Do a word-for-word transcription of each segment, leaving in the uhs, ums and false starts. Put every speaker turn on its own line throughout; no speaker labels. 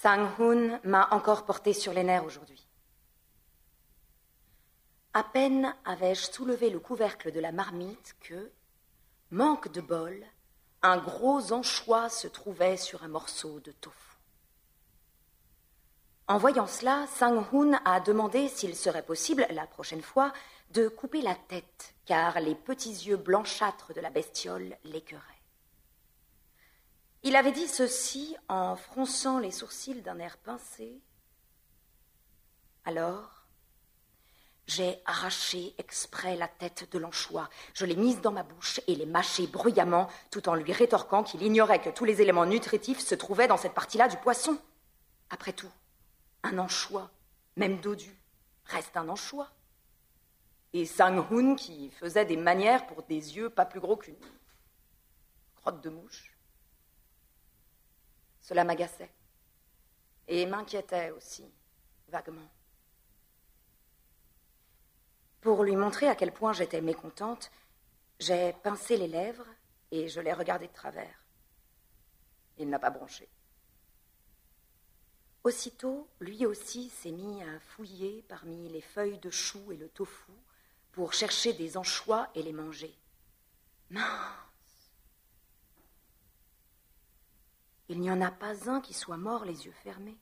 Sang-hoon m'a encore porté sur les nerfs aujourd'hui. À peine avais-je soulevé le couvercle de la marmite que, manque de bol, un gros anchois se trouvait sur un morceau de tofu. En voyant cela, Sang-hoon a demandé s'il serait possible, la prochaine fois, de couper la tête, car les petits yeux blanchâtres de la bestiole l'écœuraient. Il avait dit ceci en fronçant les sourcils d'un air pincé. Alors, j'ai arraché exprès la tête de l'anchois, je l'ai mise dans ma bouche et l'ai mâchée bruyamment, tout en lui rétorquant qu'il ignorait que tous les éléments nutritifs se trouvaient dans cette partie-là du poisson. Après tout, un anchois, même dodu, reste un anchois. Et Sang-hoon qui faisait des manières pour des yeux pas plus gros qu'une crotte de mouche. Cela m'agaçait et m'inquiétait aussi, vaguement. Pour lui montrer à quel point j'étais mécontente, j'ai pincé les lèvres et je l'ai regardé de travers. Il n'a pas bronché. Aussitôt, lui aussi s'est mis à fouiller parmi les feuilles de chou et le tofu pour chercher des anchois et les manger. Mince! Il n'y en a pas un qui soit mort les yeux fermés.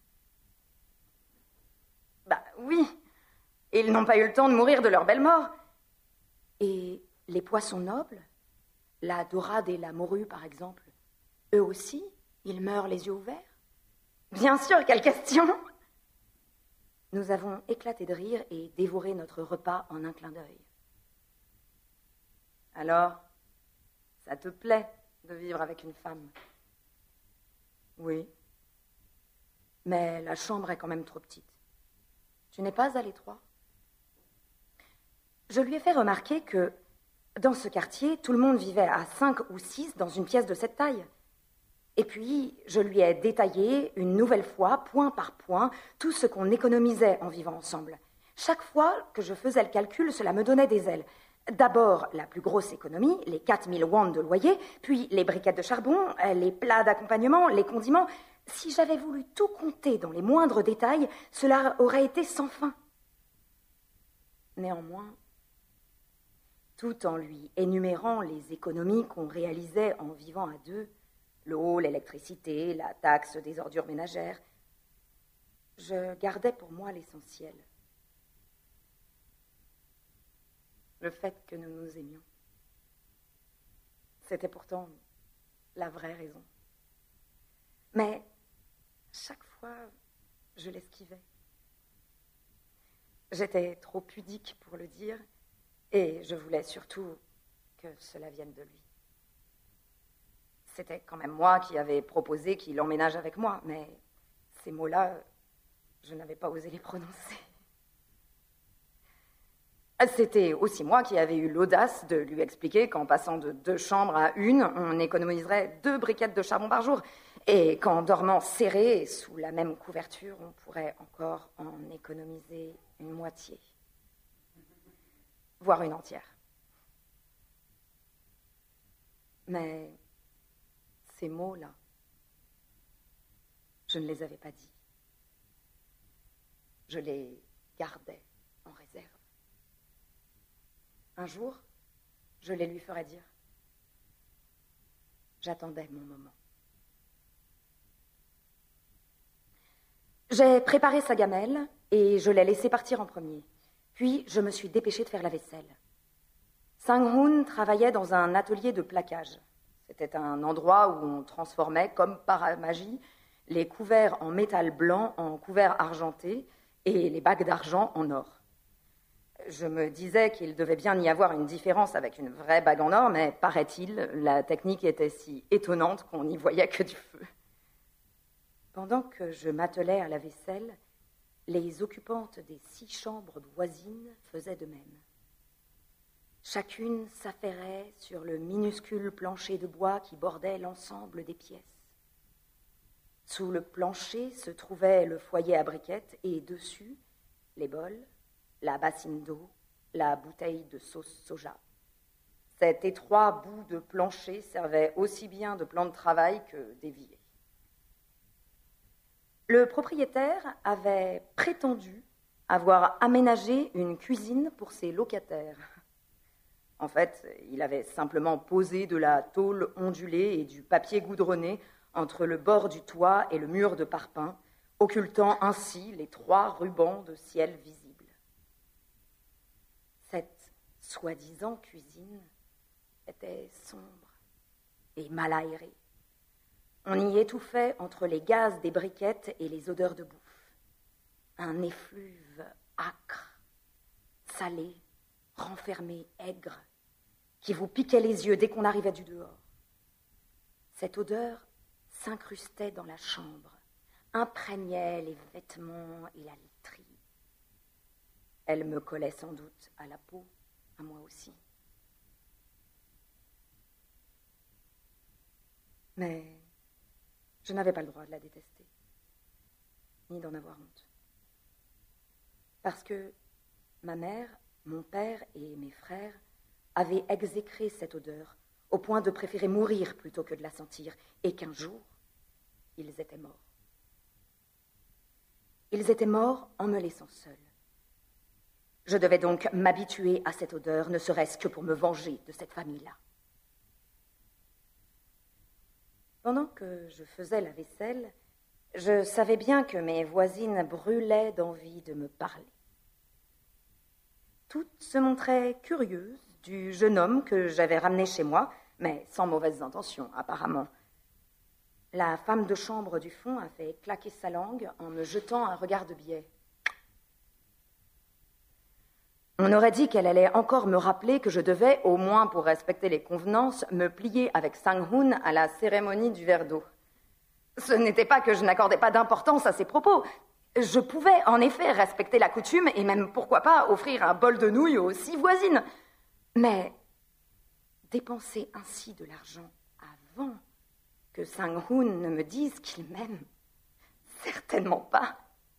Bah oui, ils n'ont pas eu le temps de mourir de leur belle mort. Et les poissons nobles, la dorade et la morue par exemple, eux aussi, ils meurent les yeux ouverts? Bien sûr, quelle question! Nous avons éclaté de rire et dévoré notre repas en un clin d'œil. Alors, ça te plaît de vivre avec une femme? Oui. Mais la chambre est quand même trop petite. Tu n'es pas à l'étroit? Je lui ai fait remarquer que, dans ce quartier, tout le monde vivait à cinq ou six dans une pièce de cette taille. Et puis, je lui ai détaillé une nouvelle fois, point par point, tout ce qu'on économisait en vivant ensemble. Chaque fois que je faisais le calcul, cela me donnait des ailes. D'abord, la plus grosse économie, les quatre mille won de loyer, puis les briquettes de charbon, les plats d'accompagnement, les condiments. Si j'avais voulu tout compter dans les moindres détails, cela aurait été sans fin. Néanmoins, tout en lui énumérant les économies qu'on réalisait en vivant à deux, l'eau, l'électricité, la taxe des ordures ménagères, je gardais pour moi l'essentiel. Le fait que nous nous aimions. C'était pourtant la vraie raison. Mais chaque fois, je l'esquivais. J'étais trop pudique pour le dire, et je voulais surtout que cela vienne de lui. C'était quand même moi qui avais proposé qu'il emménage avec moi, mais ces mots-là, je n'avais pas osé les prononcer. C'était aussi moi qui avais eu l'audace de lui expliquer qu'en passant de deux chambres à une, on économiserait deux briquettes de charbon par jour, et qu'en dormant serré sous la même couverture, on pourrait encore en économiser une moitié, voire une entière. Mais ces mots-là, je ne les avais pas dit. Je les gardais en réserve. Un jour, je les lui ferai dire. J'attendais mon moment. J'ai préparé sa gamelle et je l'ai laissé partir en premier. Puis, je me suis dépêchée de faire la vaisselle. Sang-hoon travaillait dans un atelier de plaquage. C'était un endroit où on transformait, comme par magie, les couverts en métal blanc en couverts argentés et les bagues d'argent en or. Je me disais qu'il devait bien y avoir une différence avec une vraie bague en or, mais paraît-il, la technique était si étonnante qu'on n'y voyait que du feu. Pendant que je m'attelais à la vaisselle, les occupantes des six chambres voisines faisaient de même. Chacune s'affairait sur le minuscule plancher de bois qui bordait l'ensemble des pièces. Sous le plancher se trouvait le foyer à briquettes et dessus, les bols, la bassine d'eau, la bouteille de sauce soja. Cet étroit bout de plancher servait aussi bien de plan de travail que d'évier. Le propriétaire avait prétendu avoir aménagé une cuisine pour ses locataires. En fait, il avait simplement posé de la tôle ondulée et du papier goudronné entre le bord du toit et le mur de parpaing, occultant ainsi les trois rubans de ciel visibles. Cette soi-disant cuisine était sombre et mal aérée. On y étouffait entre les gaz des briquettes et les odeurs de bouffe. Un effluve âcre, salé, renfermé, aigre, qui vous piquait les yeux dès qu'on arrivait du dehors. Cette odeur s'incrustait dans la chambre, imprégnait les vêtements et la literie. Elle me collait sans doute à la peau, à moi aussi. Mais je n'avais pas le droit de la détester, ni d'en avoir honte. Parce que ma mère, mon père et mes frères avaient exécré cette odeur au point de préférer mourir plutôt que de la sentir, et qu'un jour, ils étaient morts. Ils étaient morts en me laissant seule. Je devais donc m'habituer à cette odeur, ne serait-ce que pour me venger de cette famille-là. Pendant que je faisais la vaisselle, je savais bien que mes voisines brûlaient d'envie de me parler. Toutes se montraient curieuses du jeune homme que j'avais ramené chez moi, mais sans mauvaises intentions, apparemment. La femme de chambre du fond a fait claquer sa langue en me jetant un regard de biais. On aurait dit qu'elle allait encore me rappeler que je devais, au moins pour respecter les convenances, me plier avec Sang-hoon à la cérémonie du verre d'eau. Ce n'était pas que je n'accordais pas d'importance à ses propos. Je pouvais, en effet, respecter la coutume et même, pourquoi pas, offrir un bol de nouilles aux six voisines. Mais dépenser ainsi de l'argent avant que Sang-hoon ne me dise qu'il m'aime, certainement pas.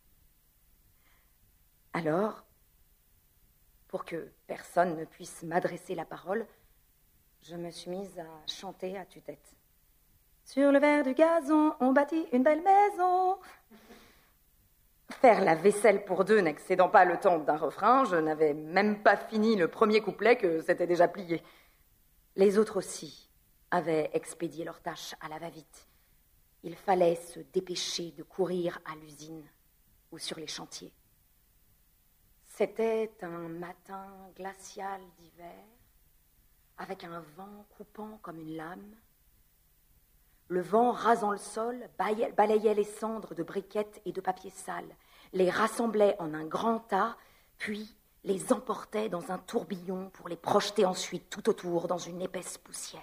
Alors, pour que personne ne puisse m'adresser la parole, je me suis mise à chanter à tue-tête. Sur le verre du gazon, on bâtit une belle maison. Faire la vaisselle pour deux n'excédant pas le temps d'un refrain, je n'avais même pas fini le premier couplet que c'était déjà plié. Les autres aussi avaient expédié leurs tâches à la va-vite. Il fallait se dépêcher de courir à l'usine ou sur les chantiers. C'était un matin glacial d'hiver, avec un vent coupant comme une lame. Le vent, rasant le sol, balayait les cendres de briquettes et de papier sale, les rassemblait en un grand tas, puis les emportait dans un tourbillon pour les projeter ensuite tout autour dans une épaisse poussière.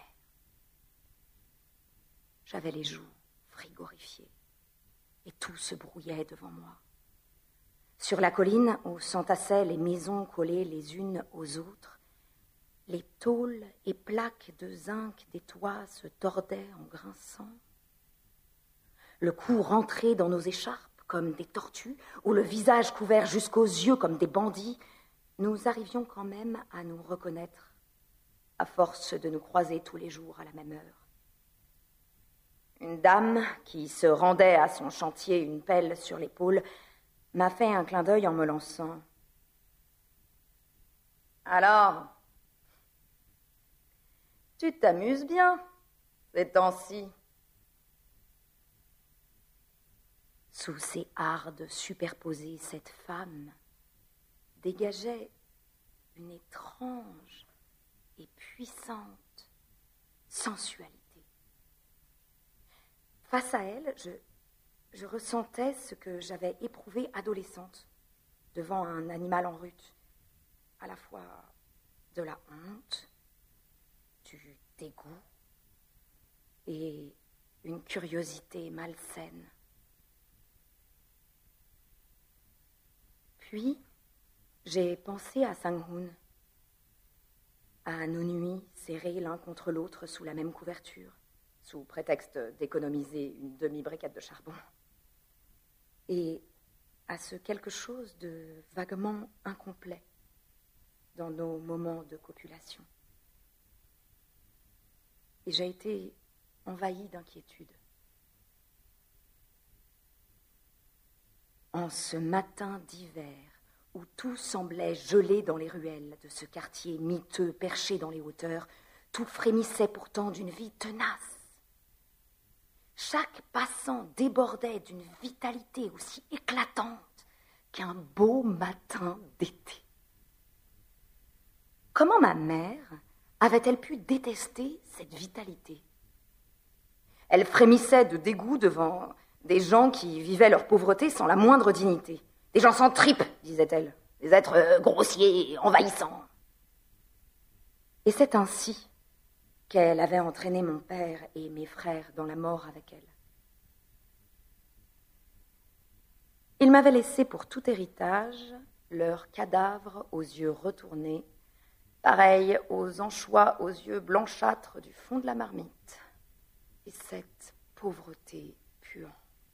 J'avais les joues frigorifiées et tout se brouillait devant moi. Sur la colline où s'entassaient les maisons collées les unes aux autres, les tôles et plaques de zinc des toits se tordaient en grinçant. Le cou rentré dans nos écharpes comme des tortues, ou le visage couvert jusqu'aux yeux comme des bandits, nous arrivions quand même à nous reconnaître, à force de nous croiser tous les jours à la même heure. Une dame qui se rendait à son chantier, une pelle sur l'épaule, m'a fait un clin d'œil en me lançant. « Alors, tu t'amuses bien ces temps-ci ?» Sous ses hardes superposées, cette femme dégageait une étrange et puissante sensualité. Face à elle, je... Je ressentais ce que j'avais éprouvé adolescente devant un animal en rut, à la fois de la honte, du dégoût et une curiosité malsaine. Puis, j'ai pensé à Sang-hoon, à nos nuits serrées l'un contre l'autre sous la même couverture, sous prétexte d'économiser une demi-briquette de charbon, et à ce quelque chose de vaguement incomplet dans nos moments de copulation. Et j'ai été envahie d'inquiétude. En ce matin d'hiver, où tout semblait gelé dans les ruelles de ce quartier miteux perché dans les hauteurs, tout frémissait pourtant d'une vie tenace. Chaque passant débordait d'une vitalité aussi éclatante qu'un beau matin d'été. Comment ma mère avait-elle pu détester cette vitalité? Elle frémissait de dégoût devant des gens qui vivaient leur pauvreté sans la moindre dignité. Des gens sans tripes, disait-elle, des êtres euh, grossiers et envahissants. Et c'est ainsi qu'elle avait entraîné mon père et mes frères dans la mort avec elle. Ils m'avaient laissé pour tout héritage leurs cadavres aux yeux retournés, pareils aux anchois aux yeux blanchâtres du fond de la marmite, et cette pauvreté puante.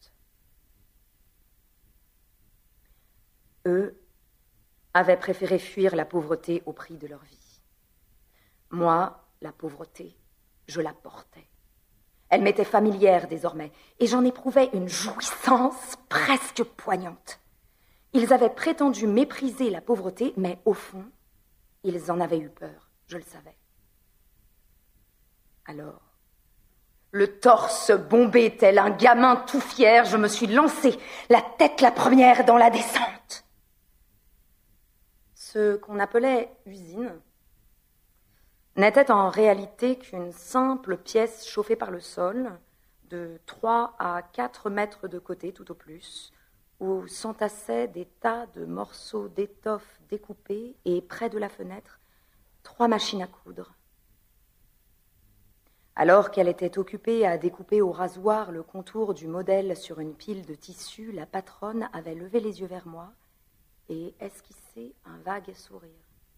Eux avaient préféré fuir la pauvreté au prix de leur vie. Moi, la pauvreté, je la portais. Elle m'était familière désormais, et j'en éprouvais une jouissance presque poignante. Ils avaient prétendu mépriser la pauvreté, mais au fond, ils en avaient eu peur, je le savais. Alors, le torse bombé tel un gamin tout fier, je me suis lancée, la tête la première dans la descente. Ce qu'on appelait usine n'était en réalité qu'une simple pièce chauffée par le sol, de trois à quatre mètres de côté tout au plus, où s'entassaient des tas de morceaux d'étoffe découpés et, près de la fenêtre, trois machines à coudre. Alors qu'elle était occupée à découper au rasoir le contour du modèle sur une pile de tissu, la patronne avait levé les yeux vers moi et esquissé un vague sourire.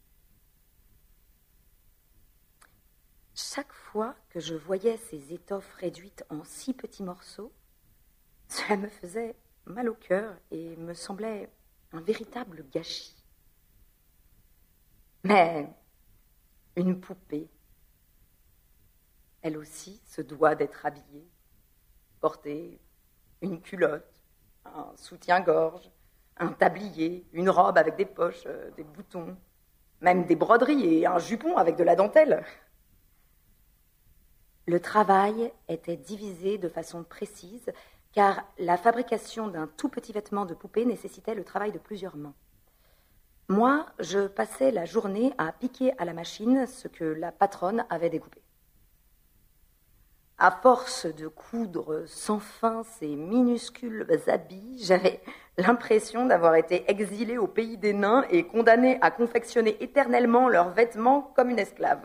Chaque fois que je voyais ces étoffes réduites en si petits morceaux, cela me faisait mal au cœur et me semblait un véritable gâchis. Mais une poupée, elle aussi se doit d'être habillée, porter une culotte, un soutien-gorge, un tablier, une robe avec des poches, euh, des boutons, même des broderies et un jupon avec de la dentelle. Le travail était divisé de façon précise, car la fabrication d'un tout petit vêtement de poupée nécessitait le travail de plusieurs mains. Moi, je passais la journée à piquer à la machine ce que la patronne avait découpé. À force de coudre sans fin ces minuscules habits, j'avais l'impression d'avoir été exilée au pays des nains et condamnée à confectionner éternellement leurs vêtements comme une esclave.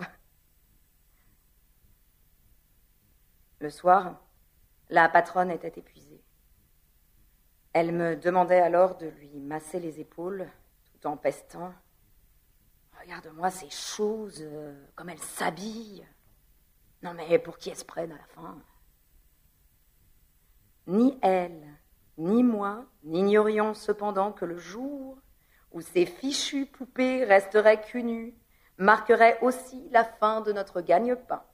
Le soir, la patronne était épuisée. Elle me demandait alors de lui masser les épaules, tout en pestant. « Regarde-moi ces choses, euh, comme elles s'habillent. Non mais pour qui elles se prennent à la fin ?» Ni elle, ni moi n'ignorions cependant que le jour où ces fichues poupées resteraient cul nu marquerait aussi la fin de notre gagne-pain.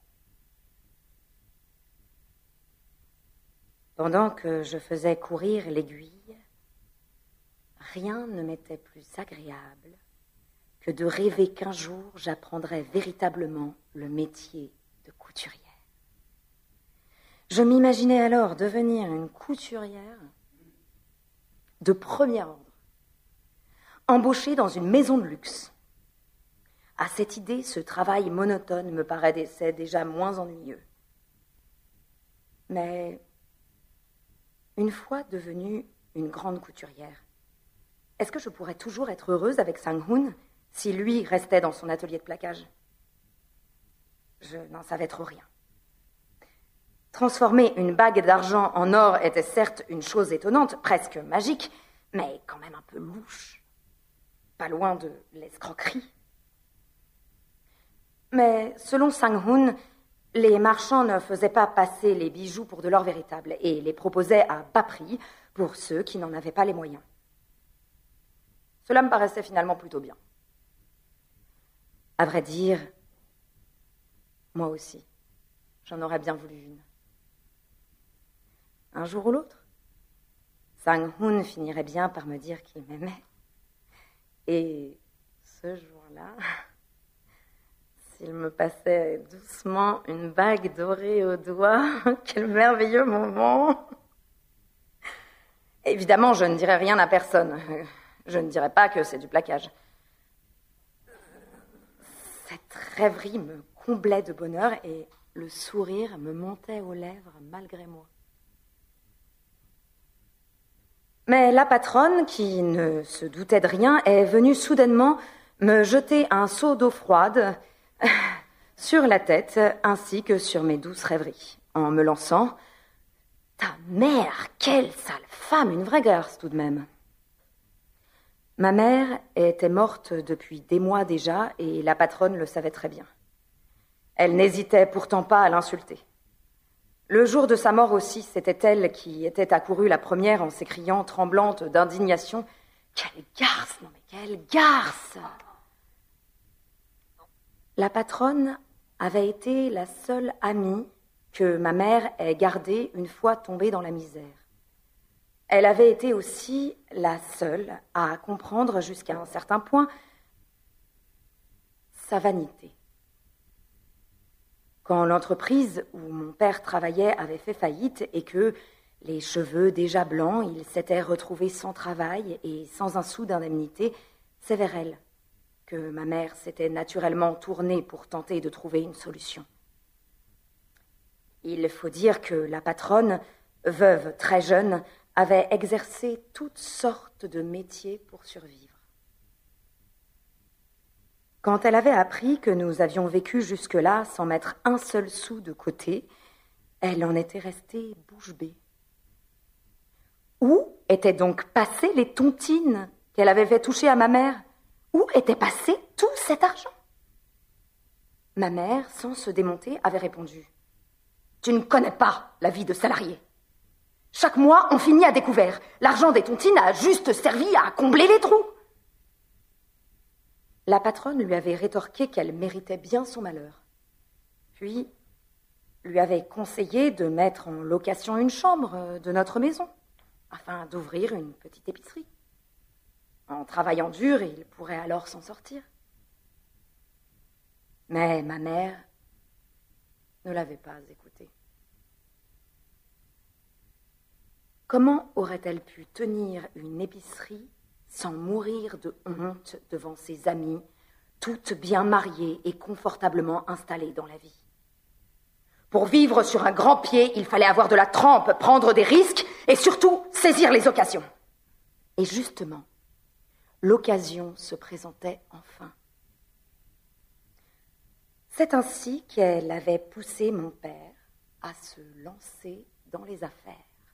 Pendant que je faisais courir l'aiguille, rien ne m'était plus agréable que de rêver qu'un jour j'apprendrais véritablement le métier de couturière. Je m'imaginais alors devenir une couturière de premier ordre, embauchée dans une maison de luxe. À cette idée, ce travail monotone me paraissait déjà moins ennuyeux. Mais une fois devenue une grande couturière, est-ce que je pourrais toujours être heureuse avec Sang-hoon si lui restait dans son atelier de plaquage? Je n'en savais trop rien. Transformer une bague d'argent en or était certes une chose étonnante, presque magique, mais quand même un peu louche, pas loin de l'escroquerie. Mais selon Sang-hoon, les marchands ne faisaient pas passer les bijoux pour de l'or véritable et les proposaient à bas prix pour ceux qui n'en avaient pas les moyens. Cela me paraissait finalement plutôt bien. À vrai dire, moi aussi, j'en aurais bien voulu une. Un jour ou l'autre, Sang-hoon finirait bien par me dire qu'il m'aimait. Et ce jour-là, s'il me passait doucement une bague dorée au doigt, quel merveilleux moment! Évidemment, je ne dirais rien à personne. Je ne dirais pas que c'est du plaquage. Cette rêverie me comblait de bonheur et le sourire me montait aux lèvres malgré moi. Mais la patronne, qui ne se doutait de rien, est venue soudainement me jeter un seau d'eau froide sur la tête ainsi que sur mes douces rêveries, en me lançant « Ta mère, quelle sale femme, une vraie garce tout de même !» Ma mère était morte depuis des mois déjà et la patronne le savait très bien. Elle n'hésitait pourtant pas à l'insulter. Le jour de sa mort aussi, c'était elle qui était accourue la première en s'écriant, tremblante d'indignation, « Quelle garce, non mais quelle garce !» La patronne avait été la seule amie que ma mère ait gardée une fois tombée dans la misère. Elle avait été aussi la seule à comprendre jusqu'à un certain point sa vanité. Quand l'entreprise où mon père travaillait avait fait faillite et que, les cheveux déjà blancs, il s'était retrouvé sans travail et sans un sou d'indemnité, c'est vers elle que ma mère s'était naturellement tournée pour tenter de trouver une solution. Il faut dire que la patronne, veuve très jeune, avait exercé toutes sortes de métiers pour survivre. Quand elle avait appris que nous avions vécu jusque-là sans mettre un seul sou de côté, elle en était restée bouche bée. Où étaient donc passées les tontines qu'elle avait fait toucher à ma mère? Où était passé tout cet argent? Ma mère, sans se démonter, avait répondu « Tu ne connais pas la vie de salarié. Chaque mois, on finit à découvert. L'argent des tontines a juste servi à combler les trous. » La patronne lui avait rétorqué qu'elle méritait bien son malheur. Puis, lui avait conseillé de mettre en location une chambre de notre maison, afin d'ouvrir une petite épicerie. En travaillant dur, il pourrait alors s'en sortir. Mais ma mère ne l'avait pas écouté. Comment aurait-elle pu tenir une épicerie sans mourir de honte devant ses amies, toutes bien mariées et confortablement installées dans la vie? Pour vivre sur un grand pied, il fallait avoir de la trempe, prendre des risques et surtout saisir les occasions. Et justement, l'occasion se présentait enfin. C'est ainsi qu'elle avait poussé mon père à se lancer dans les affaires.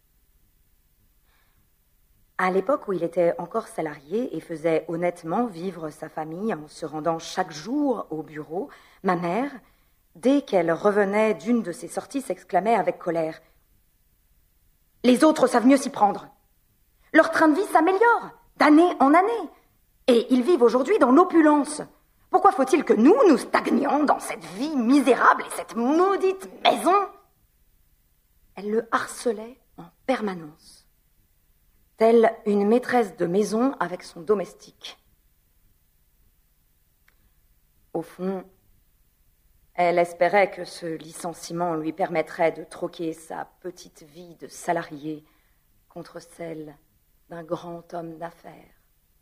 À l'époque où il était encore salarié et faisait honnêtement vivre sa famille en se rendant chaque jour au bureau, ma mère, dès qu'elle revenait d'une de ses sorties, s'exclamait avec colère « Les autres savent mieux s'y prendre. Leur train de vie s'améliore d'année en année. Et ils vivent aujourd'hui dans l'opulence. Pourquoi faut-il que nous, nous stagnions dans cette vie misérable et cette maudite maison ?» Elle le harcelait en permanence, telle une maîtresse de maison avec son domestique. Au fond, elle espérait que ce licenciement lui permettrait de troquer sa petite vie de salarié contre celle d'un grand homme d'affaires.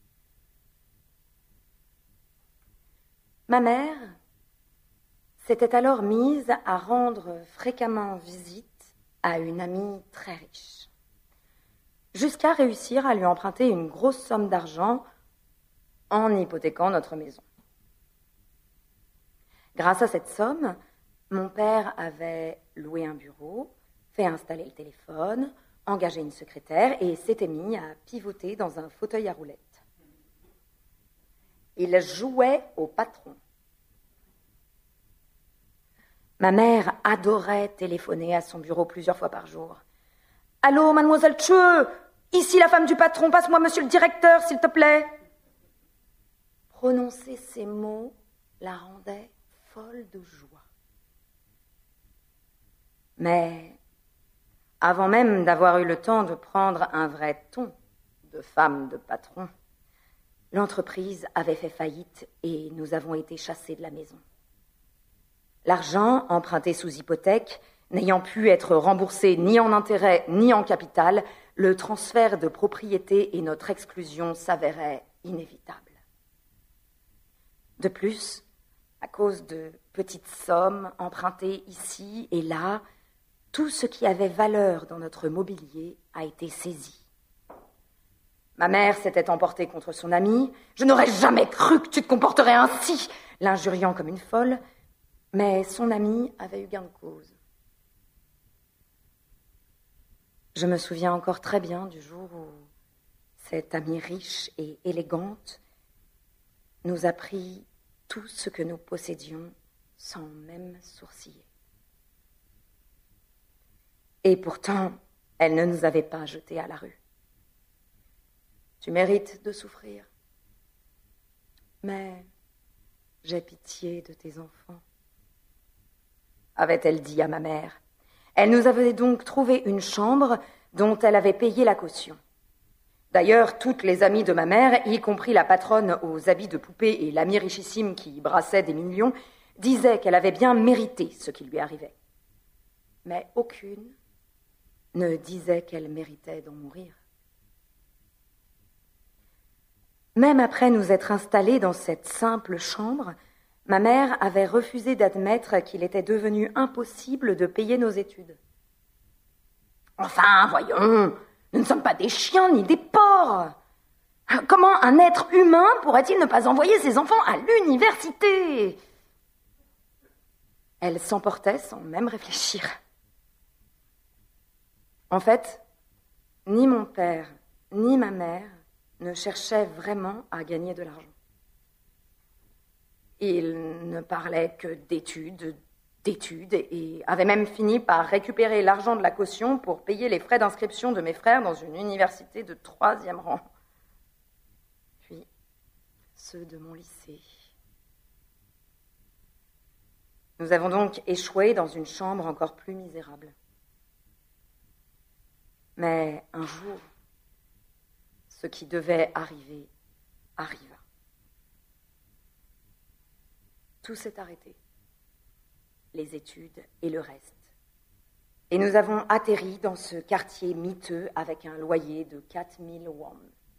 Ma mère s'était alors mise à rendre fréquemment visite à une amie très riche, jusqu'à réussir à lui emprunter une grosse somme d'argent en hypothéquant notre maison. Grâce à cette somme, mon père avait loué un bureau, fait installer le téléphone, engagé une secrétaire et s'était mis à pivoter dans un fauteuil à roulettes. Il jouait au patron. Ma mère adorait téléphoner à son bureau plusieurs fois par jour. « Allô, mademoiselle Cheux, ici la femme du patron, passe-moi monsieur le directeur, s'il te plaît. » Prononcer ces mots la rendait folle de joie. Mais avant même d'avoir eu le temps de prendre un vrai ton de femme de patron, l'entreprise avait fait faillite et nous avons été chassés de la maison. L'argent emprunté sous hypothèque, n'ayant pu être remboursé ni en intérêt ni en capital, le transfert de propriété et notre exclusion s'avéraient inévitables. De plus, à cause de petites sommes empruntées ici et là, tout ce qui avait valeur dans notre mobilier a été saisi. Ma mère s'était emportée contre son amie. « Je n'aurais jamais cru que tu te comporterais ainsi !» l'injuriant comme une folle. Mais son amie avait eu gain de cause. Je me souviens encore très bien du jour où cette amie riche et élégante nous a pris tout ce que nous possédions sans même sourciller. Et pourtant, elle ne nous avait pas jetés à la rue. Tu mérites de souffrir, mais j'ai pitié de tes enfants, avait-elle dit à ma mère. Elle nous avait donc trouvé une chambre dont elle avait payé la caution. D'ailleurs, toutes les amies de ma mère, y compris la patronne aux habits de poupée et l'ami richissime qui brassait des millions, disaient qu'elle avait bien mérité ce qui lui arrivait. Mais aucune ne disait qu'elle méritait d'en mourir. Même après nous être installés dans cette simple chambre, ma mère avait refusé d'admettre qu'il était devenu impossible de payer nos études. « Enfin, voyons, nous ne sommes pas des chiens ni des porcs. Comment un être humain pourrait-il ne pas envoyer ses enfants à l'université ?» Elle s'emportait sans même réfléchir. En fait, ni mon père ni ma mère ne cherchaient vraiment à gagner de l'argent. Ils ne parlaient que d'études, d'études, et avaient même fini par récupérer l'argent de la caution pour payer les frais d'inscription de mes frères dans une université de troisième rang. Puis, ceux de mon lycée. Nous avons donc échoué dans une chambre encore plus misérable. Mais un jour, ce qui devait arriver arriva. Tout s'est arrêté, les études et le reste. Et nous avons atterri dans ce quartier miteux avec un loyer de quatre mille won.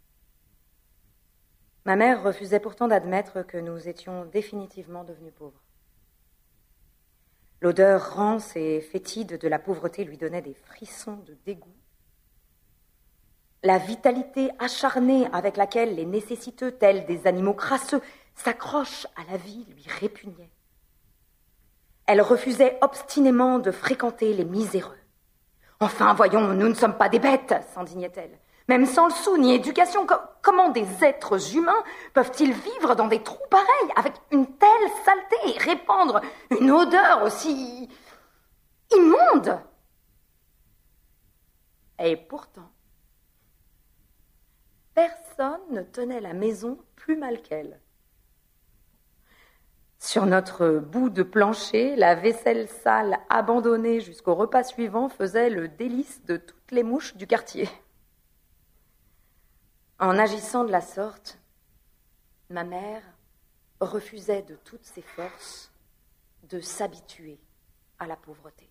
Ma mère refusait pourtant d'admettre que nous étions définitivement devenus pauvres. L'odeur rance et fétide de la pauvreté lui donnait des frissons de dégoût. La vitalité acharnée avec laquelle les nécessiteux, tels des animaux crasseux, s'accrochent à la vie lui répugnait. Elle refusait obstinément de fréquenter les miséreux. « Enfin, voyons, nous ne sommes pas des bêtes !» s'indignait-elle. « Même sans le sou ni éducation, co- comment des êtres humains peuvent-ils vivre dans des trous pareils, avec une telle saleté et répandre une odeur aussi immonde ?» Et pourtant, personne ne tenait la maison plus mal qu'elle. Sur notre bout de plancher, la vaisselle sale abandonnée jusqu'au repas suivant faisait le délice de toutes les mouches du quartier. En agissant de la sorte, ma mère refusait de toutes ses forces de s'habituer à la pauvreté.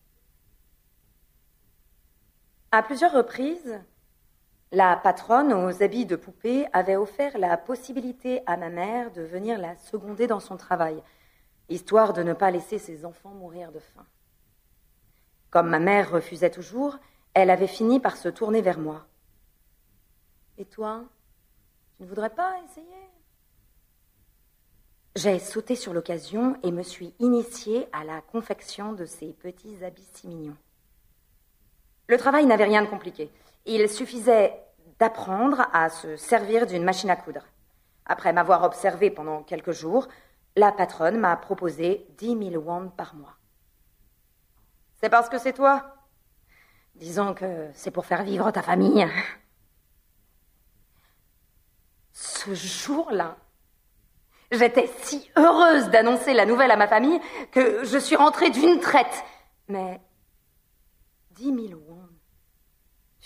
À plusieurs reprises, la patronne aux habits de poupée avait offert la possibilité à ma mère de venir la seconder dans son travail, histoire de ne pas laisser ses enfants mourir de faim. Comme ma mère refusait toujours, elle avait fini par se tourner vers moi. « Et toi, tu ne voudrais pas essayer ?» J'ai sauté sur l'occasion et me suis initiée à la confection de ces petits habits si mignons. Le travail n'avait rien de compliqué. Il suffisait d'apprendre à se servir d'une machine à coudre. Après m'avoir observé pendant quelques jours, la patronne m'a proposé dix mille won par mois. « C'est parce que c'est toi ? Disons que c'est pour faire vivre ta famille. » Ce jour-là, j'étais si heureuse d'annoncer la nouvelle à ma famille que je suis rentrée d'une traite. Mais dix mille won,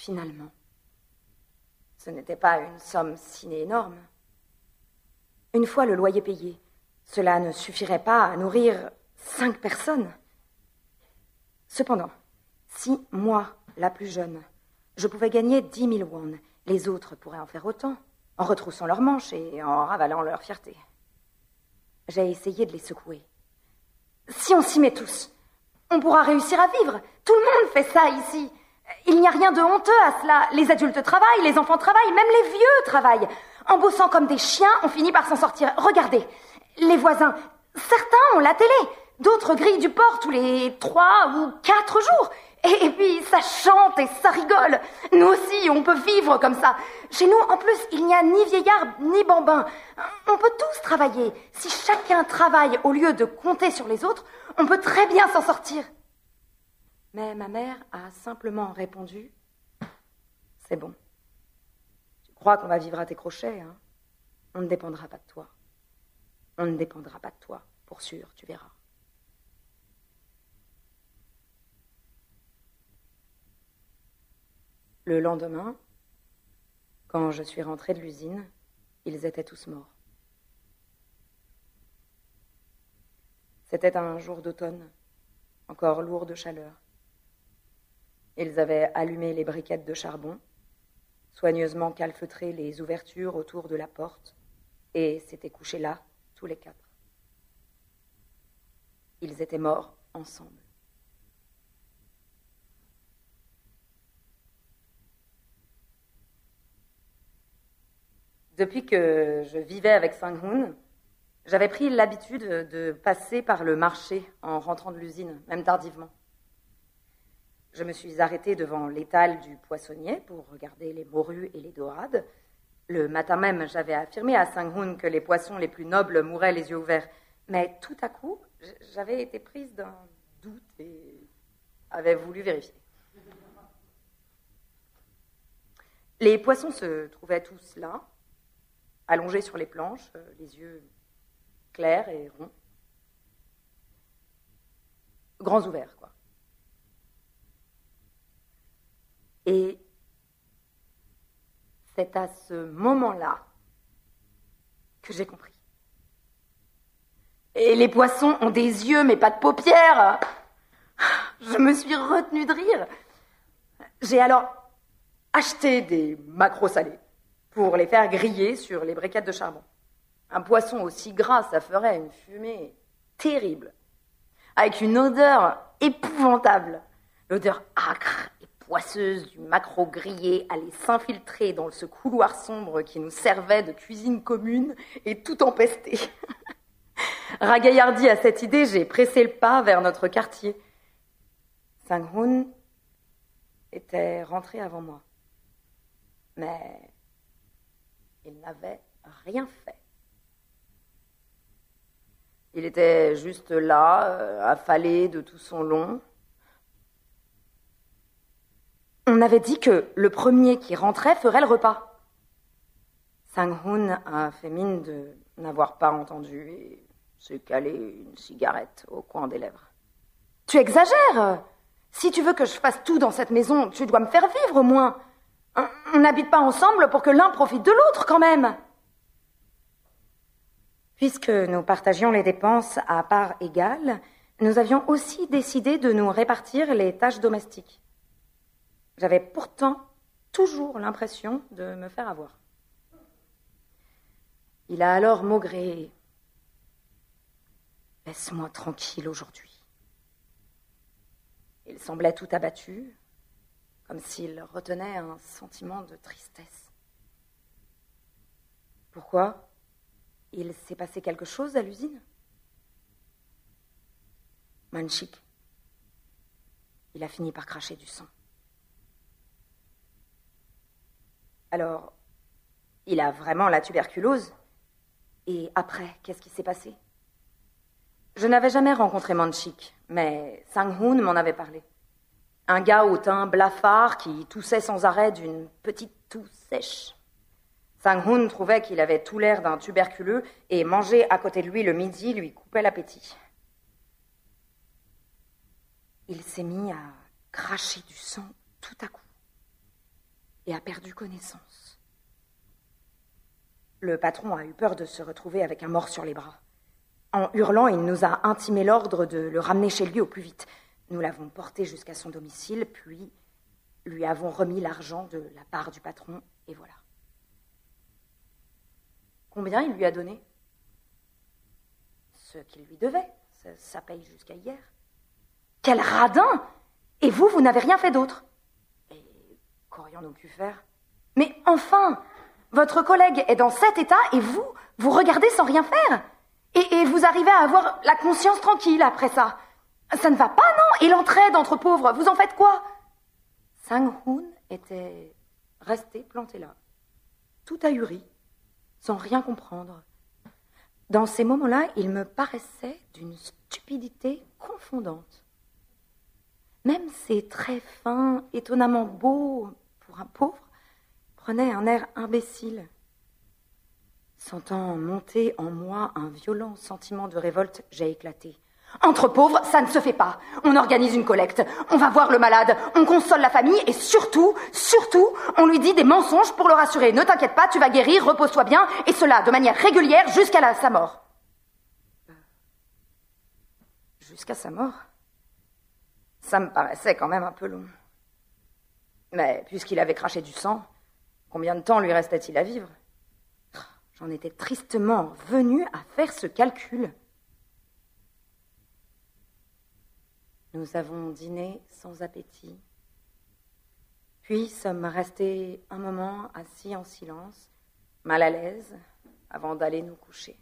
finalement, ce n'était pas une somme si énorme. Une fois le loyer payé, cela ne suffirait pas à nourrir cinq personnes. Cependant, si moi, la plus jeune, je pouvais gagner dix mille won, les autres pourraient en faire autant, en retroussant leurs manches et en ravalant leur fierté. J'ai essayé de les secouer. Si on s'y met tous, on pourra réussir à vivre. Tout le monde fait ça ici. Il n'y a rien de honteux à cela. Les adultes travaillent, les enfants travaillent, même les vieux travaillent. En bossant comme des chiens, on finit par s'en sortir. Regardez, les voisins, certains ont la télé, d'autres grillent du porc tous les trois ou quatre jours. Et, et puis, ça chante et ça rigole. Nous aussi, on peut vivre comme ça. Chez nous, en plus, il n'y a ni vieillard ni bambin. On peut tous travailler. Si chacun travaille au lieu de compter sur les autres, on peut très bien s'en sortir. Mais ma mère a simplement répondu « C'est bon. Tu crois qu'on va vivre à tes crochets, hein? On ne dépendra pas de toi. On ne dépendra pas de toi, pour sûr, tu verras. » Le lendemain, quand je suis rentrée de l'usine, ils étaient tous morts. C'était un jour d'automne, encore lourd de chaleur. Ils avaient allumé les briquettes de charbon, soigneusement calfeutré les ouvertures autour de la porte, et s'étaient couchés là, tous les quatre. Ils étaient morts ensemble. Depuis que je vivais avec Sang-hoon, j'avais pris l'habitude de passer par le marché en rentrant de l'usine, même tardivement. Je me suis arrêtée devant l'étal du poissonnier pour regarder les morues et les dorades. Le matin même, j'avais affirmé à Sang-hoon que les poissons les plus nobles mouraient les yeux ouverts. Mais tout à coup, j'avais été prise d'un doute et avait voulu vérifier. Les poissons se trouvaient tous là, allongés sur les planches, les yeux clairs et ronds. Grands ouverts, quoi. Et c'est à ce moment-là que j'ai compris. Et les poissons ont des yeux, mais pas de paupières. Je me suis retenue de rire. J'ai alors acheté des maquereaux salés pour les faire griller sur les briquettes de charbon. Un poisson aussi gras, ça ferait une fumée terrible, avec une odeur épouvantable. L'odeur âcre et poisseuse du maquereau grillé allait s'infiltrer dans ce couloir sombre qui nous servait de cuisine commune et tout empesté. Ragaillardi à cette idée, j'ai pressé le pas vers notre quartier. Sang-hoon était rentré avant moi. Mais il n'avait rien fait. Il était juste là, euh, affalé de tout son long. On avait dit que le premier qui rentrait ferait le repas. Sang-hoon a fait mine de n'avoir pas entendu et s'est calé une cigarette au coin des lèvres. « Tu exagères! Si tu veux que je fasse tout dans cette maison, tu dois me faire vivre au moins. On n'habite pas ensemble pour que l'un profite de l'autre quand même. » Puisque nous partagions les dépenses à part égale, nous avions aussi décidé de nous répartir les tâches domestiques. J'avais pourtant toujours l'impression de me faire avoir. Il a alors maugréé. « Laisse-moi tranquille aujourd'hui. » Il semblait tout abattu, comme s'il retenait un sentiment de tristesse. Pourquoi ? Il s'est passé quelque chose à l'usine ? Manchik. Il a fini par cracher du sang. Alors, il a vraiment la tuberculose. Et après, qu'est-ce qui s'est passé ? Je n'avais jamais rencontré Manchik, mais Sang-hoon m'en avait parlé. Un gars au teint blafard qui toussait sans arrêt d'une petite toux sèche. Sang-hoon trouvait qu'il avait tout l'air d'un tuberculeux et manger à côté de lui le midi lui coupait l'appétit. Il s'est mis à cracher du sang tout à coup. et a perdu connaissance. Le patron a eu peur de se retrouver avec un mort sur les bras. En hurlant, il nous a intimé l'ordre de le ramener chez lui au plus vite. Nous l'avons porté jusqu'à son domicile, puis lui avons remis l'argent de la part du patron, et voilà. Combien il lui a donné? Ce qu'il lui devait. Ça, ça paye jusqu'à hier. Quel radin! Et vous, vous n'avez rien fait d'autre. Et qu'aurions-nous pu faire? Mais enfin, votre collègue est dans cet état et vous, vous regardez sans rien faire. Et, et vous arrivez à avoir la conscience tranquille après ça. Ça ne va pas, non? Et l'entraide entre pauvres, vous en faites quoi? Sang-hoon était resté planté là, tout ahuri, sans rien comprendre. Dans ces moments-là, il me paraissait d'une stupidité confondante. Même ses traits fins, étonnamment beaux pour un pauvre, prenaient un air imbécile. Sentant monter en moi un violent sentiment de révolte, j'ai éclaté. Entre pauvres, ça ne se fait pas. On organise une collecte, on va voir le malade, on console la famille et surtout, surtout, on lui dit des mensonges pour le rassurer. Ne t'inquiète pas, tu vas guérir, repose-toi bien, et cela de manière régulière jusqu'à la, sa mort. Euh, jusqu'à sa mort? Ça me paraissait quand même un peu long. Mais puisqu'il avait craché du sang, combien de temps lui restait-il à vivre? J'en étais tristement venue à faire ce calcul. Nous avons dîné sans appétit, puis sommes restés un moment assis en silence, mal à l'aise, avant d'aller nous coucher.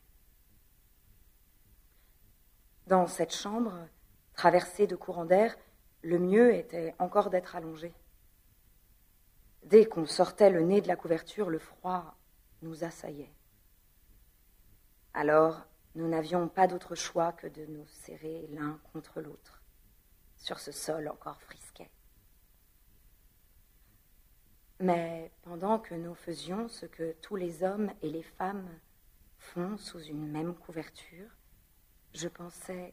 Dans cette chambre, traversée de courants d'air, le mieux était encore d'être allongé. Dès qu'on sortait le nez de la couverture, le froid nous assaillait. Alors, nous n'avions pas d'autre choix que de nous serrer l'un contre l'autre, sur ce sol encore frisquet. Mais pendant que nous faisions ce que tous les hommes et les femmes font sous une même couverture, je pensais,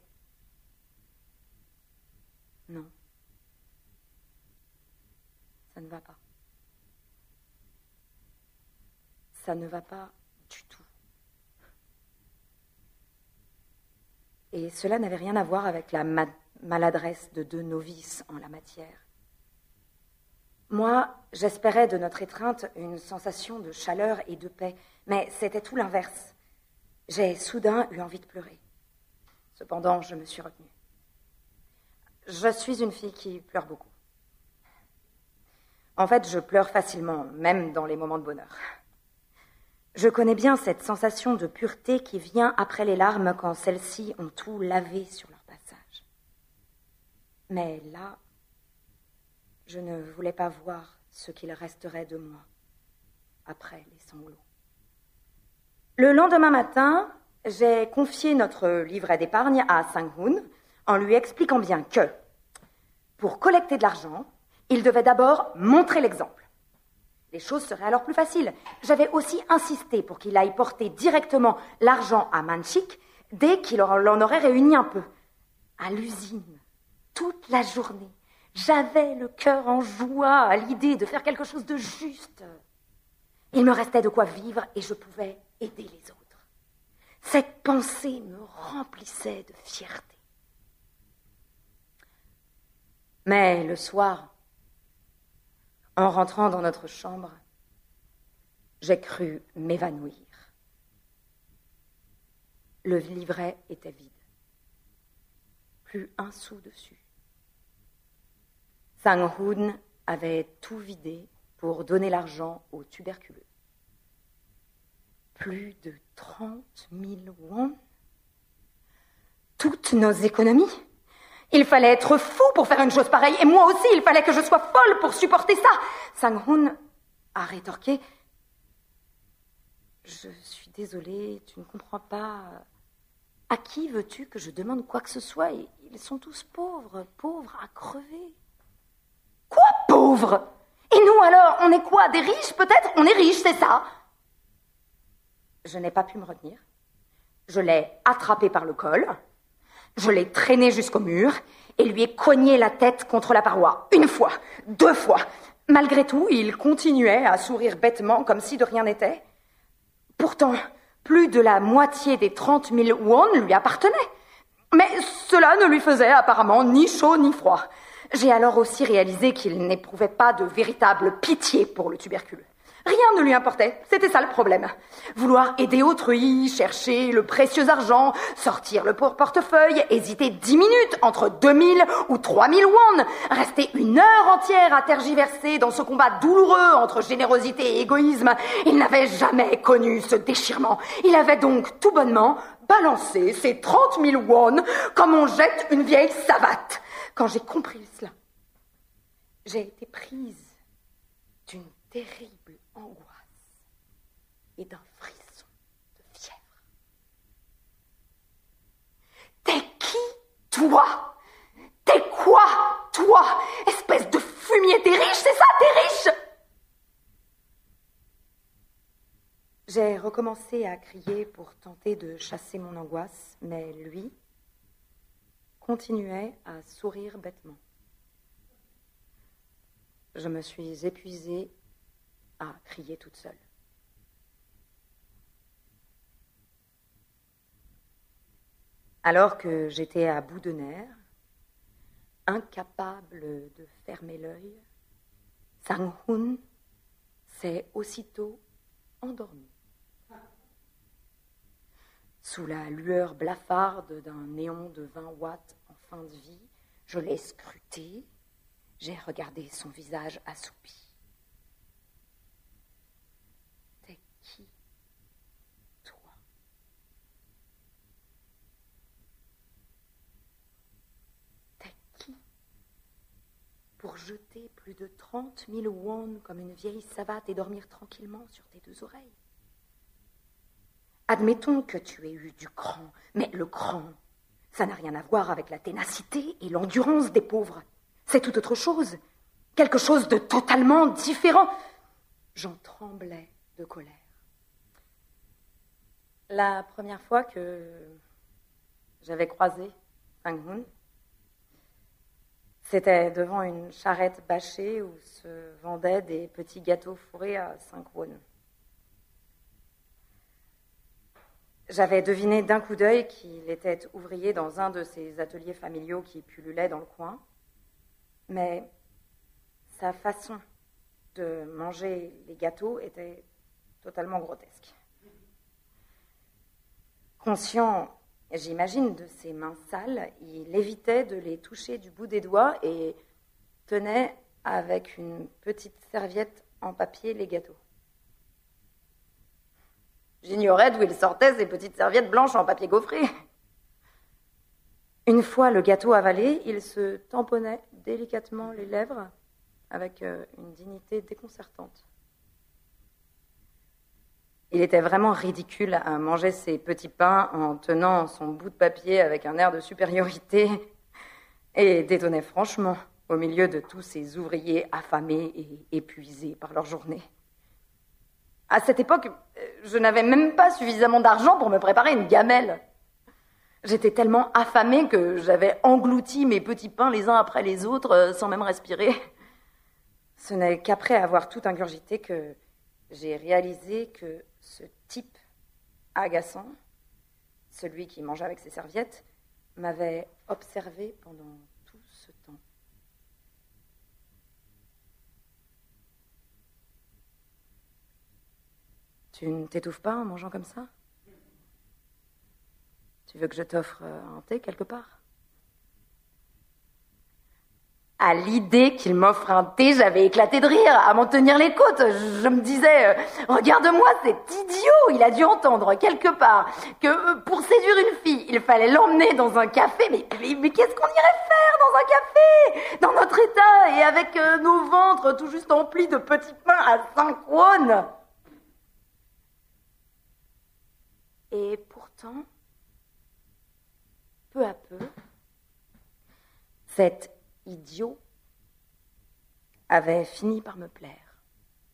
non, ça ne va pas. Ça ne va pas du tout. Et cela n'avait rien à voir avec la ma- maladresse de deux novices en la matière. Moi, j'espérais de notre étreinte une sensation de chaleur et de paix, mais c'était tout l'inverse. J'ai soudain eu envie de pleurer. Cependant, je me suis retenue. Je suis une fille qui pleure beaucoup. En fait, je pleure facilement, même dans les moments de bonheur. Je connais bien cette sensation de pureté qui vient après les larmes quand celles-ci ont tout lavé sur leur passage. Mais là, je ne voulais pas voir ce qu'il resterait de moi après les sanglots. Le lendemain matin, j'ai confié notre livret d'épargne à Sang-hoon en lui expliquant bien que, pour collecter de l'argent, il devait d'abord montrer l'exemple. Les choses seraient alors plus faciles. J'avais aussi insisté pour qu'il aille porter directement l'argent à Manchik dès qu'il en aurait réuni un peu. À l'usine, toute la journée, j'avais le cœur en joie à l'idée de faire quelque chose de juste. Il me restait de quoi vivre et je pouvais aider les autres. Cette pensée me remplissait de fierté. Mais le soir, en rentrant dans notre chambre, j'ai cru m'évanouir. Le livret était vide. Plus un sou dessus. Sang-hoon avait tout vidé pour donner l'argent aux tuberculeux. Plus de trente mille won. Toutes nos économies. Il fallait être fou pour faire une chose pareille, et moi aussi, il fallait que je sois folle pour supporter ça. Sang-hoon a rétorqué. Je suis désolée, tu ne comprends pas. À qui veux-tu que je demande quoi que ce soit? Ils sont tous pauvres, pauvres à crever. Quoi, pauvres? Et nous alors, on est quoi? Des riches peut-être? On est riches, c'est ça? Je n'ai pas pu me retenir. Je l'ai attrapé par le col. Je l'ai traîné jusqu'au mur et lui ai cogné la tête contre la paroi. Une fois, deux fois. Malgré tout, il continuait à sourire bêtement comme si de rien n'était. Pourtant, plus de la moitié des trente mille won lui appartenaient. Mais cela ne lui faisait apparemment ni chaud ni froid. J'ai alors aussi réalisé qu'il n'éprouvait pas de véritable pitié pour le tuberculeux. Rien ne lui importait, c'était ça le problème. Vouloir aider autrui, chercher le précieux argent, sortir le portefeuille, hésiter dix minutes entre deux mille ou trois mille won, rester une heure entière à tergiverser dans ce combat douloureux entre générosité et égoïsme. Il n'avait jamais connu ce déchirement. Il avait donc tout bonnement balancé ses trente mille won comme on jette une vieille savate. Quand j'ai compris cela, j'ai été prise d'une terrible angoisse et d'un frisson de fièvre. T'es qui, toi? T'es quoi, toi? Espèce de fumier, t'es riche, c'est ça, t'es riche? J'ai recommencé à crier pour tenter de chasser mon angoisse, mais lui continuait à sourire bêtement. Je me suis épuisée à crier toute seule. Alors que j'étais à bout de nerfs, incapable de fermer l'œil, Sang-hoon s'est aussitôt endormi. Sous la lueur blafarde d'un néon de vingt watts en fin de vie, je l'ai scruté, j'ai regardé son visage assoupi. T'es qui, toi? T'es qui pour jeter plus de trente mille won comme une vieille savate et dormir tranquillement sur tes deux oreilles? Admettons que tu aies eu du cran, mais le cran, ça n'a rien à voir avec la ténacité et l'endurance des pauvres. C'est tout autre chose, quelque chose de totalement différent. J'en tremblais de colère. La première fois que j'avais croisé Sang-hoon, c'était devant une charrette bâchée où se vendaient des petits gâteaux fourrés à cinq won. J'avais deviné d'un coup d'œil qu'il était ouvrier dans un de ces ateliers familiaux qui pullulaient dans le coin, mais sa façon de manger les gâteaux était totalement grotesque. Conscient, j'imagine, de ses mains sales, il évitait de les toucher du bout des doigts et tenait avec une petite serviette en papier les gâteaux. J'ignorais d'où il sortait ces petites serviettes blanches en papier gaufré. Une fois le gâteau avalé, il se tamponnait délicatement les lèvres avec une dignité déconcertante. Il était vraiment ridicule à manger ses petits pains en tenant son bout de papier avec un air de supériorité et détonnait franchement au milieu de tous ces ouvriers affamés et épuisés par leur journée. À cette époque, je n'avais même pas suffisamment d'argent pour me préparer une gamelle. J'étais tellement affamée que j'avais englouti mes petits pains les uns après les autres sans même respirer. Ce n'est qu'après avoir tout ingurgité que j'ai réalisé que ce type agaçant, celui qui mangeait avec ses serviettes, m'avait observé pendant tout ce temps. Tu ne t'étouffes pas en mangeant comme ça? Tu veux que je t'offre un thé quelque part? À l'idée qu'il m'offre un thé, j'avais éclaté de rire, à m'en tenir les côtes. Je me disais, euh, regarde-moi cet idiot, il a dû entendre quelque part que euh, pour séduire une fille, il fallait l'emmener dans un café. Mais, mais, mais qu'est-ce qu'on irait faire dans un café? Dans notre état et avec euh, nos ventres tout juste emplis de petits pains à cinq won. Et pourtant, peu à peu, cet idiot avait fini par me plaire.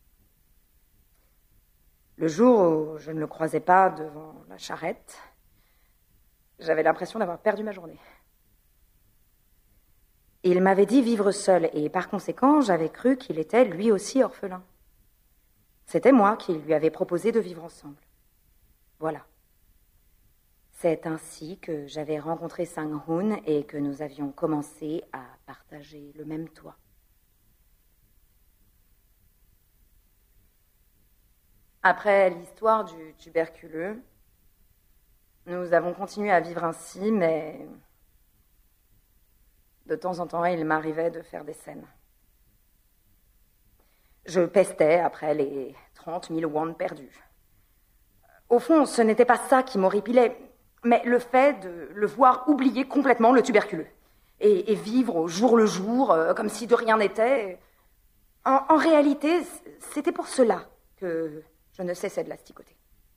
Le jour où je ne le croisais pas devant la charrette, j'avais l'impression d'avoir perdu ma journée. Il m'avait dit vivre seul, et par conséquent, j'avais cru qu'il était lui aussi orphelin. C'était moi qui lui avais proposé de vivre ensemble. Voilà. C'est ainsi que j'avais rencontré Sang-hoon et que nous avions commencé à partager le même toit. Après l'histoire du tuberculeux, nous avons continué à vivre ainsi, mais de temps en temps, il m'arrivait de faire des scènes. Je pestais après les trente mille won perdus. Au fond, ce n'était pas ça qui m'horripilait, mais le fait de le voir oublier complètement le tuberculeux et, et vivre au jour le jour, euh, comme si de rien n'était. En, en réalité, c'était pour cela que je ne cessais de l'asticoter.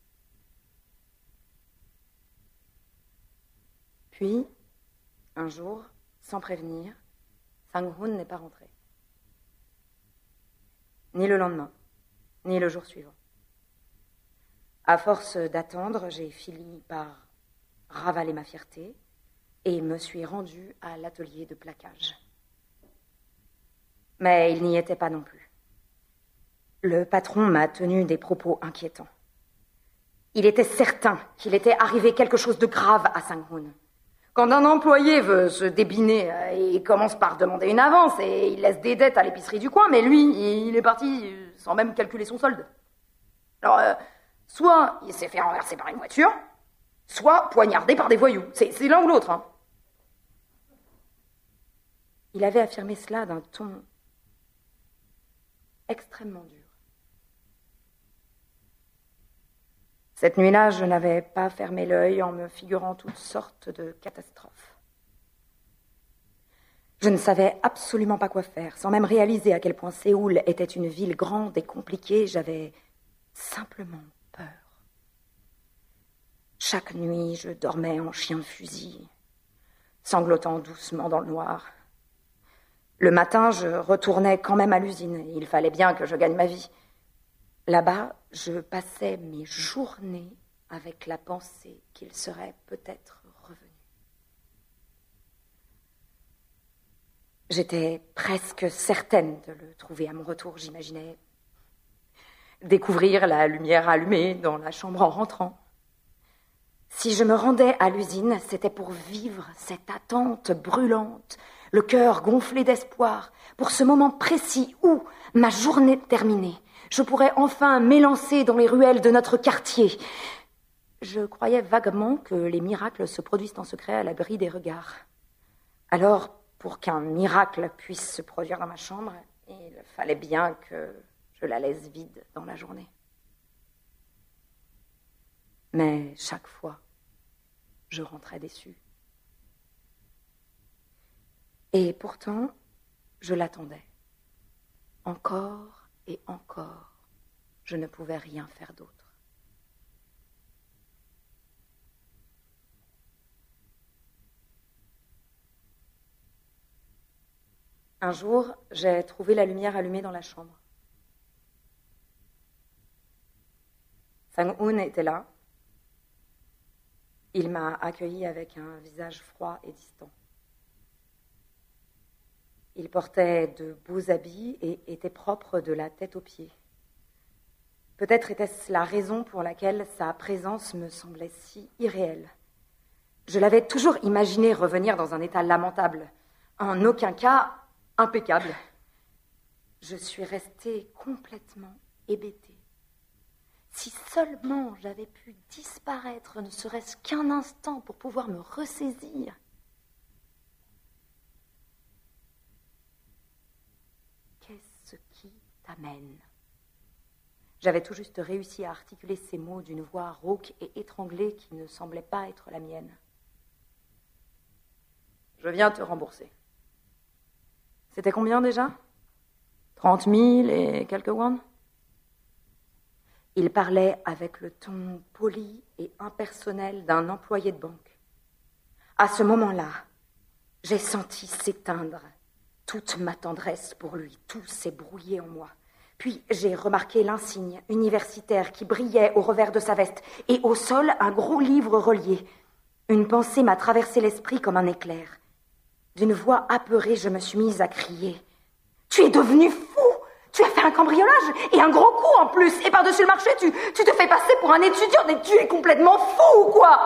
Puis, un jour, sans prévenir, Sang-hoon n'est pas rentré. Ni le lendemain, ni le jour suivant. À force d'attendre, j'ai fini par ravaler ma fierté et me suis rendue à l'atelier de plaquage. Mais il n'y était pas non plus. Le patron m'a tenu des propos inquiétants. Il était certain qu'il était arrivé quelque chose de grave à Sang-hoon. Quand un employé veut se débiner, il commence par demander une avance et il laisse des dettes à l'épicerie du coin, mais lui, il est parti sans même calculer son solde. Alors, euh, soit il s'est fait renverser par une voiture, soit poignardé par des voyous. C'est, c'est l'un ou l'autre. Hein. Il avait affirmé cela d'un ton extrêmement dur. Cette nuit-là, je n'avais pas fermé l'œil en me figurant toutes sortes de catastrophes. Je ne savais absolument pas quoi faire, sans même réaliser à quel point Séoul était une ville grande et compliquée. J'avais simplement peur. Chaque nuit, je dormais en chien de fusil, sanglotant doucement dans le noir. Le matin, je retournais quand même à l'usine. Il fallait bien que je gagne ma vie. Là-bas, je passais mes journées avec la pensée qu'il serait peut-être revenu. J'étais presque certaine de le trouver à mon retour. J'imaginais découvrir la lumière allumée dans la chambre en rentrant. Si je me rendais à l'usine, c'était pour vivre cette attente brûlante, le cœur gonflé d'espoir, pour ce moment précis où, ma journée terminée, je pourrais enfin m'élancer dans les ruelles de notre quartier. Je croyais vaguement que les miracles se produisent en secret à l'abri des regards. Alors, pour qu'un miracle puisse se produire dans ma chambre, il fallait bien que je la laisse vide dans la journée. Mais chaque fois, je rentrais déçue. Et pourtant, je l'attendais. Encore et encore, je ne pouvais rien faire d'autre. Un jour, j'ai trouvé la lumière allumée dans la chambre. Sang-hoon était là. Il m'a accueilli avec un visage froid et distant. Il portait de beaux habits et était propre de la tête aux pieds. Peut-être était-ce la raison pour laquelle sa présence me semblait si irréelle. Je l'avais toujours imaginé revenir dans un état lamentable, en aucun cas impeccable. Je suis restée complètement hébétée. Si seulement j'avais pu disparaître, ne serait-ce qu'un instant pour pouvoir me ressaisir. Qu'est-ce qui t'amène ? J'avais tout juste réussi à articuler ces mots d'une voix rauque et étranglée qui ne semblait pas être la mienne. Je viens te rembourser. C'était combien déjà ? Trente mille et quelques won ? Il parlait avec le ton poli et impersonnel d'un employé de banque. À ce moment-là, j'ai senti s'éteindre toute ma tendresse pour lui. Tout s'est brouillé en moi. Puis j'ai remarqué l'insigne universitaire qui brillait au revers de sa veste et au sol un gros livre relié. Une pensée m'a traversé l'esprit comme un éclair. D'une voix apeurée, je me suis mise à crier. « Tu es devenu fou! Tu as fait un cambriolage et un gros coup en plus! Et par-dessus le marché, tu, tu te fais passer pour un étudiant! Mais tu es complètement fou ou quoi ?»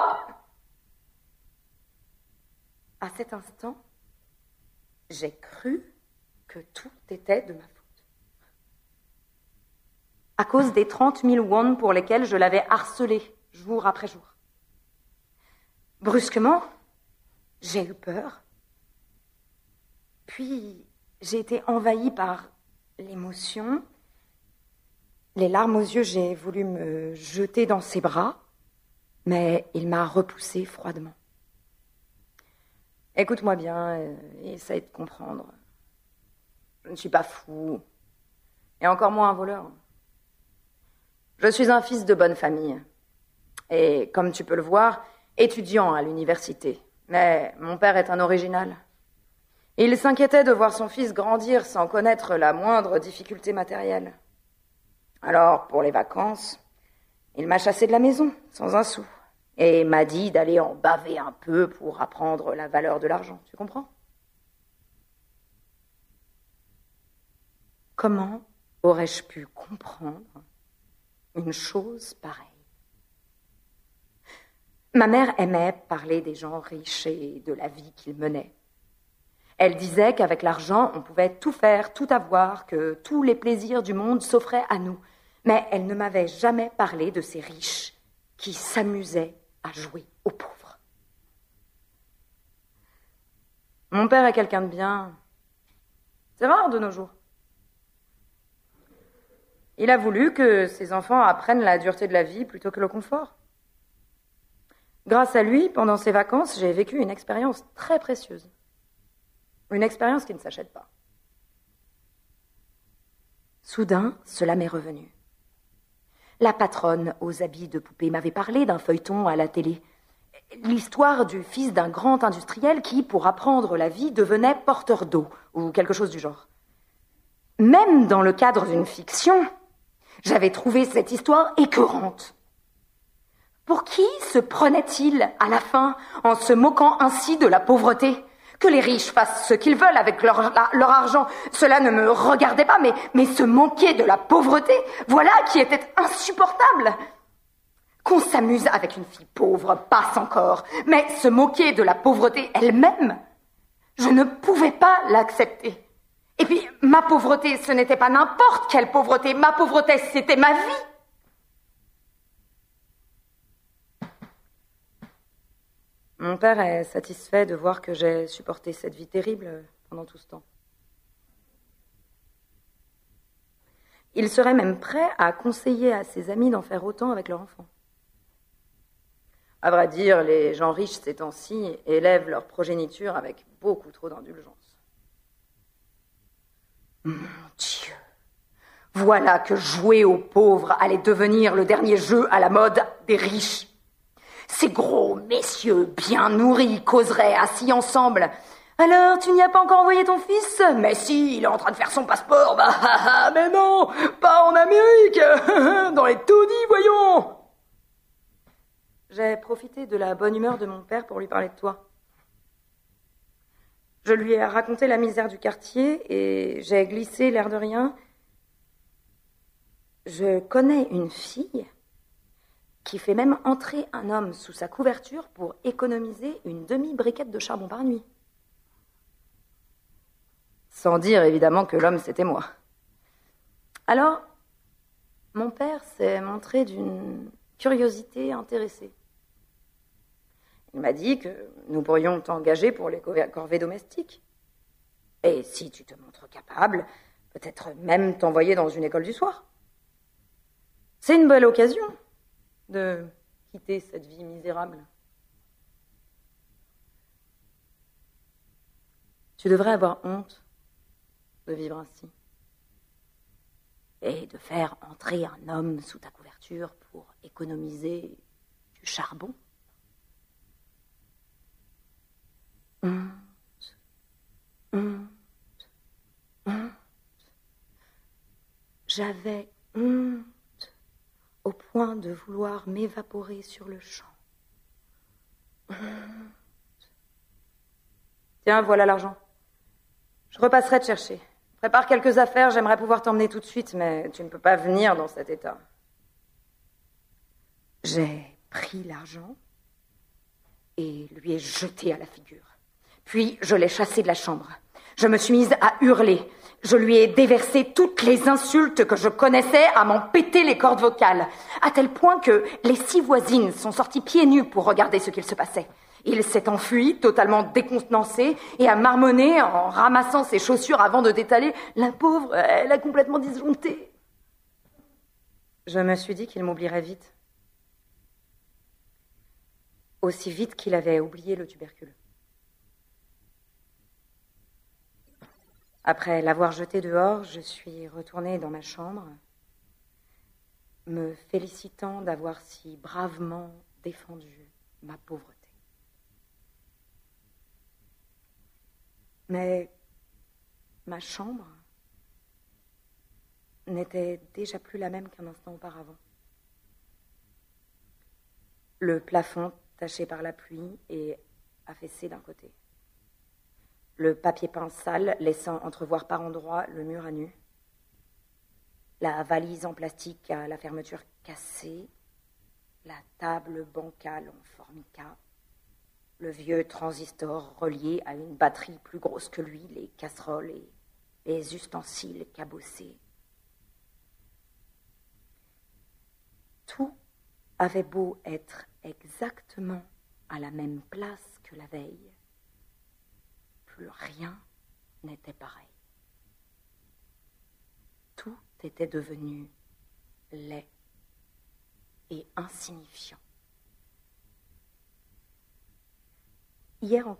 À cet instant, j'ai cru que tout était de ma faute. À cause des trente mille won pour lesquels je l'avais harcelé jour après jour. Brusquement, j'ai eu peur. Puis, j'ai été envahie par l'émotion. Les larmes aux yeux, j'ai voulu me jeter dans ses bras, mais il m'a repoussée froidement. Écoute-moi bien et essaye de comprendre. Je ne suis pas fou, et encore moins un voleur. Je suis un fils de bonne famille, et comme tu peux le voir, étudiant à l'université. Mais mon père est un original. Il s'inquiétait de voir son fils grandir sans connaître la moindre difficulté matérielle. Alors, pour les vacances, il m'a chassé de la maison, sans un sou, et m'a dit d'aller en baver un peu pour apprendre la valeur de l'argent. Tu comprends ? Comment aurais-je pu comprendre une chose pareille ? Ma mère aimait parler des gens riches et de la vie qu'ils menaient. Elle disait qu'avec l'argent, on pouvait tout faire, tout avoir, que tous les plaisirs du monde s'offraient à nous. Mais elle ne m'avait jamais parlé de ces riches qui s'amusaient à jouer aux pauvres. Mon père est quelqu'un de bien. C'est rare de nos jours. Il a voulu que ses enfants apprennent la dureté de la vie plutôt que le confort. Grâce à lui, pendant ses vacances, j'ai vécu une expérience très précieuse. Une expérience qui ne s'achète pas. Soudain, cela m'est revenu. La patronne aux habits de poupée m'avait parlé d'un feuilleton à la télé. L'histoire du fils d'un grand industriel qui, pour apprendre la vie, devenait porteur d'eau, ou quelque chose du genre. Même dans le cadre d'une fiction, j'avais trouvé cette histoire écœurante. Pour qui se prenait-il à la fin en se moquant ainsi de la pauvreté ? Que les riches fassent ce qu'ils veulent avec leur, leur argent, cela ne me regardait pas, mais, mais se moquer de la pauvreté, voilà qui était insupportable. Qu'on s'amuse avec une fille pauvre, passe encore, mais se moquer de la pauvreté elle-même, je ne pouvais pas l'accepter. Et puis, ma pauvreté, ce n'était pas n'importe quelle pauvreté, ma pauvreté, c'était ma vie. Mon père est satisfait de voir que j'ai supporté cette vie terrible pendant tout ce temps. Il serait même prêt à conseiller à ses amis d'en faire autant avec leur enfant. À vrai dire, les gens riches ces temps-ci élèvent leur progéniture avec beaucoup trop d'indulgence. Mon Dieu, voilà que jouer aux pauvres allait devenir le dernier jeu à la mode des riches. Ces gros messieurs bien nourris causeraient assis ensemble. « Alors, tu n'y as pas encore envoyé ton fils ?»« Mais si, il est en train de faire son passeport. »« Bah, mais non, pas en Amérique, dans les taudis, voyons !» J'ai profité de la bonne humeur de mon père pour lui parler de toi. Je lui ai raconté la misère du quartier et j'ai glissé, l'air de rien. Je connais une fille qui fait même entrer un homme sous sa couverture pour économiser une demi-briquette de charbon par nuit. Sans dire évidemment que l'homme, c'était moi. Alors, mon père s'est montré d'une curiosité intéressée. Il m'a dit que nous pourrions t'engager pour les corvées domestiques. Et si tu te montres capable, peut-être même t'envoyer dans une école du soir. C'est une belle occasion de quitter cette vie misérable. Tu devrais avoir honte de vivre ainsi et de faire entrer un homme sous ta couverture pour économiser du charbon. Honte, honte, honte. J'avais honte au point de vouloir m'évaporer sur le champ. Honte. Tiens, voilà l'argent. Je repasserai te chercher. Prépare quelques affaires, j'aimerais pouvoir t'emmener tout de suite, mais tu ne peux pas venir dans cet état. J'ai pris l'argent et lui ai jeté à la figure. Puis je l'ai chassé de la chambre. Je me suis mise à hurler. Je lui ai déversé toutes les insultes que je connaissais à m'en péter les cordes vocales, à tel point que les six voisines sont sorties pieds nus pour regarder ce qu'il se passait. Il s'est enfui, totalement décontenancé, et a marmonné en ramassant ses chaussures avant de détaler. La pauvre, elle a complètement disjoncté. Je me suis dit qu'il m'oublierait vite. Aussi vite qu'il avait oublié le tubercule. Après l'avoir jeté dehors, je suis retournée dans ma chambre, me félicitant d'avoir si bravement défendu ma pauvreté. Mais ma chambre n'était déjà plus la même qu'un instant auparavant. Le plafond taché par la pluie et affaissé d'un côté. Le papier peint sale laissant entrevoir par endroits le mur à nu. La valise en plastique à la fermeture cassée. La table bancale en formica. Le vieux transistor relié à une batterie plus grosse que lui, les casseroles et les ustensiles cabossés. Tout avait beau être exactement à la même place que la veille, plus rien n'était pareil. Tout était devenu laid et insignifiant. Hier encore,